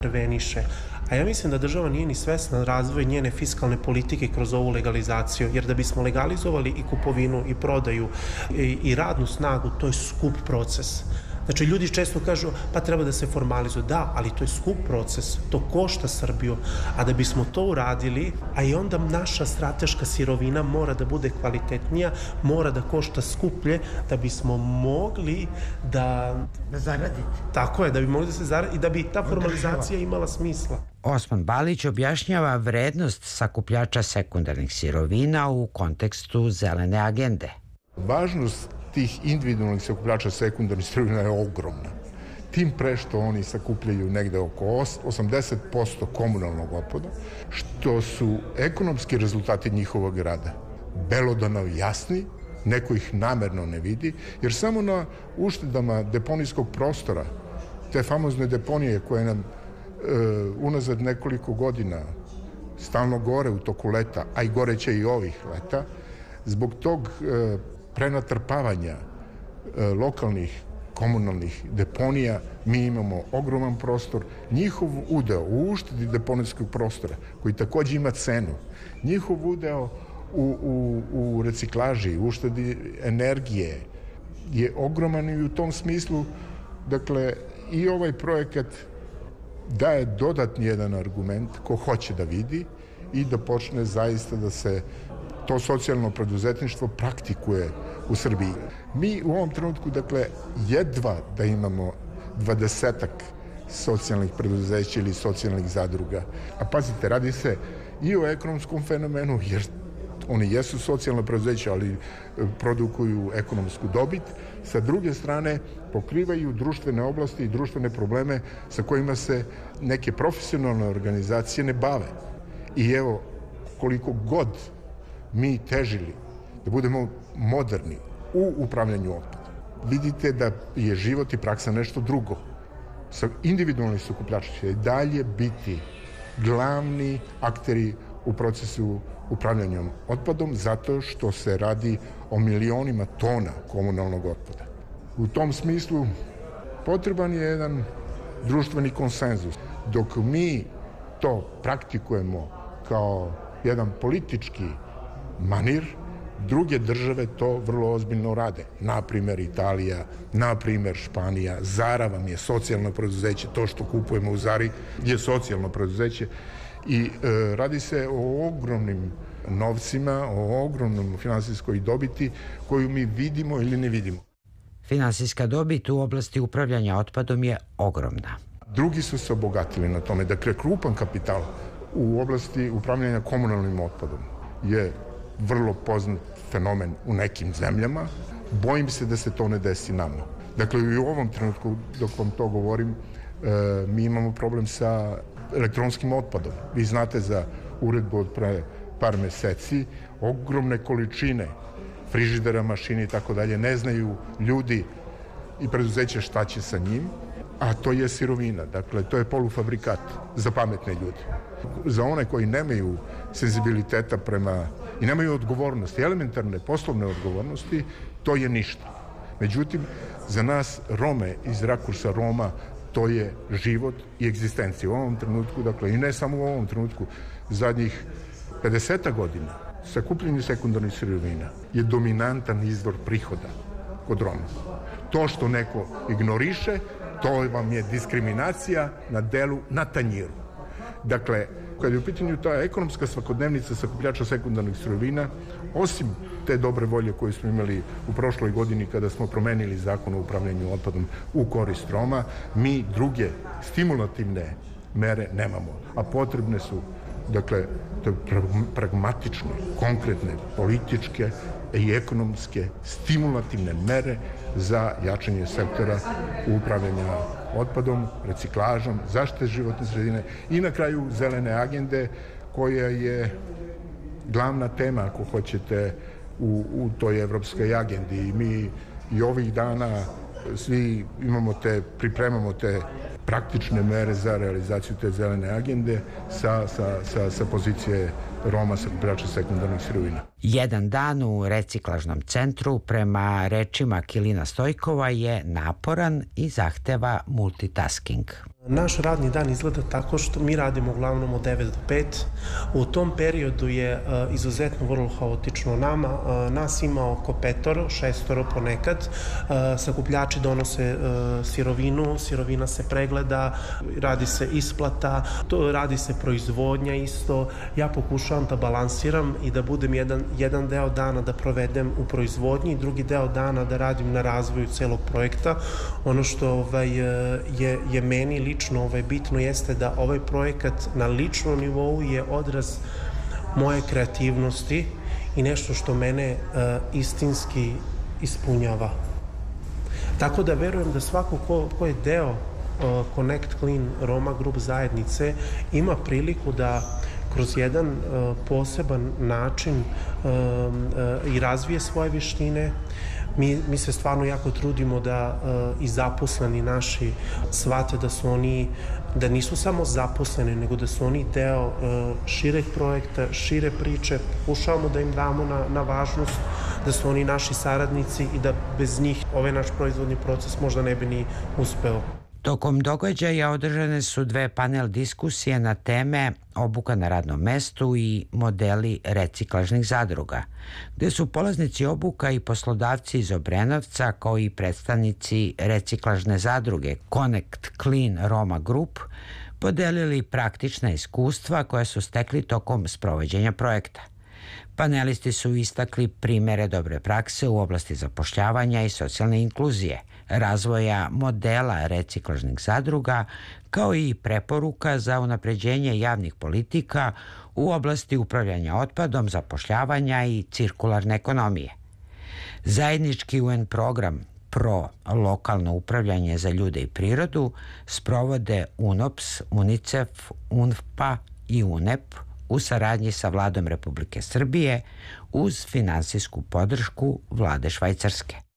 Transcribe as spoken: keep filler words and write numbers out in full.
interveniše. A ja mislim da država nije ni svesna razvoj njene fiskalne politike kroz ovu legalizaciju, jer da bismo legalizovali i kupovinu i prodaju i, i radnu snagu, to je skup proces. Znači, ljudi često kažu, pa treba da se formalizuje. Da, ali to je skup proces, to košta Srbiju, a da bismo to uradili, a i onda naša strateška sirovina mora da bude kvalitetnija, mora da košta skuplje, da bismo mogli da... Da zaradite. Tako je, da bi mogli da se zaradite i da bi ta formalizacija imala smisla. Osman Balić objašnjava vrednost sakupljača sekundarnih sirovina u kontekstu zelene agende. Važnost tih individualnih sakupljača sekundarnih sirovina je ogromna. Tim pre što oni sakupljaju negde oko osamdeset posto komunalnog otpada, što su ekonomski rezultati njihovog rada belodano jasni, neko ih namerno ne vidi, jer samo na uštedama deponijskog prostora, te famozne deponije koje nam e, unazad nekoliko godina stalno gore u toku leta, a i gore će i ovih leta, zbog tog e, prenatrpavanja e, lokalnih komunalnih deponija, mi imamo ogroman prostor. Njihov udeo u uštedi deponijskog prostora, koji takođe ima cenu, njihov udeo u, u, u reciklaži, u uštedi energije je ogroman i u tom smislu, dakle, i ovaj projekat daje dodatni jedan argument ko hoće da vidi i da počne zaista da se to socijalno preduzetništvo praktikuje u Srbiji. Mi u ovom trenutku, dakle, jedva da imamo dvadesetak socijalnih preduzeća ili socijalnih zadruga. A pazite, radi se i o ekonomskom fenomenu, jer oni jesu socijalno preduzeća, ali produkuju ekonomsku dobit. Sa druge strane, pokrivaju društvene oblasti i društvene probleme sa kojima se neke profesionalne organizacije ne bave. I evo, koliko god mi težili da budemo moderni u upravljanju otpadom, vidite da je život i praksa nešto drugo. Individualni sakupljači će i dalje biti glavni akteri u procesu upravljanjem otpadom, zato što se radi o milionima tona komunalnog otpada. U tom smislu potreban je jedan društveni konsenzus. Dok mi to praktikujemo kao jedan politički manir, druge države to vrlo ozbiljno rade. Naprimer Italija, naprimer Španija. Zara vam je socijalno preduzeće, to što kupujemo u Zari je socijalno preduzeće i e, radi se o ogromnim novcima, o ogromnom finansijskoj dobiti koju mi vidimo ili ne vidimo. Finansijska dobit u oblasti upravljanja otpadom je ogromna. Drugi su se obogatili na tome. Dakle, krupan kapital u oblasti upravljanja komunalnim otpadom je vrlo poznat fenomen u nekim zemljama. Bojim se da se to ne desi nama. Dakle, i u ovom trenutku, dok vam to govorim, e, mi imamo problem sa elektronskim otpadom. Vi znate za uredbu od pre par meseci, ogromne količine frižidera, mašine i tako dalje, ne znaju ljudi i preduzeće šta će sa njim, a to je sirovina, dakle, to je polufabrikat za pametne ljude. Za one koji nemaju senzibiliteta prema i nemaju odgovornosti, elementarne poslovne odgovornosti, to je ništa. Međutim, za nas Rome, iz rakursa Roma, to je život i egzistencija. U ovom trenutku, dakle, i ne samo u ovom trenutku, zadnjih pedeset godina, sakupljenje sekundarnih sirovina je dominantan izvor prihoda kod Roma. To što neko ignoriše, to vam je diskriminacija na delu, na tanjiru. Dakle, kada je u pitanju ta ekonomska svakodnevnica sakupljača sekundarnih sirovina, osim te dobre volje koju smo imali u prošloj godini kada smo promenili zakon o upravljanju otpadom u korist Roma, mi druge stimulativne mere nemamo, a potrebne su, dakle, pragmatične, konkretne, političke i ekonomske stimulativne mere za jačanje sektora upravljanja otpadom, reciklažom, zaštite životne sredine i na kraju zelene agende koja je glavna tema, ako hoćete, u, u toj evropskoj agendi. I mi i ovih dana svi imamo te, pripremamo te praktične mere za realizaciju te zelene agende sa, sa, sa, sa pozicije Roma sakupljača sekundarnih sirovina. Jedan dan u reciklažnom centru, prema rečima Kilina Stojkova, je naporan i zahteva multitasking. Naš radni dan izgleda tako što mi radimo uglavnom od devet do pet. U tom periodu je uh, izuzetno vrlo haotično. Nama, uh, nas ima oko petoro, šestoro ponekad. Uh, sakupljači donose uh, sirovinu, sirovina se pregleda, radi se isplata, to, radi se proizvodnja isto. Ja pokušavam da balansiram i da budem jedan, jedan deo dana da provedem u proizvodnji, drugi deo dana da radim na razvoju celog projekta. Ono što ovaj, je, je meni lično ovaj, bitno jeste da ovaj projekat na ličnom nivou je odraz moje kreativnosti i nešto što mene uh, istinski ispunjava. Tako da verujem da svako ko, ko je deo uh, Connect Clean Roma Group zajednice ima priliku da kroz jedan uh, poseban način uh, uh, i razvije svoje vještine. Mi, mi se stvarno jako trudimo da uh, i zaposleni naši shvate da su oni, da nisu samo zaposleni, nego da su oni deo uh, šireg projekta, šire priče. Pokušavamo da im damo na, na važnost, da su oni naši saradnici i da bez njih ovaj naš proizvodni proces možda ne bi ni uspeo. Tokom događaja održane su dve panel diskusije na teme obuka na radnom mestu i modeli reciklažnih zadruga, gde su polaznici obuka i poslodavci iz Obrenovca, kao i predstavnici reciklažne zadruge Connect Clean Roma Group, podelili praktična iskustva koja su stekli tokom sprovođenja projekta. Panelisti su istakli primere dobre prakse u oblasti zapošljavanja i socijalne inkluzije, razvoja modela reciklažnih zadruga, kao i preporuka za unapređenje javnih politika u oblasti upravljanja otpadom, zapošljavanja i cirkularne ekonomije. Zajednički U N program Pro lokalno upravljanje za ljude i prirodu sprovode U N O P S, UNICEF, U N F P A i U N E P u saradnji sa Vladom Republike Srbije uz finansijsku podršku Vlade Švajcarske.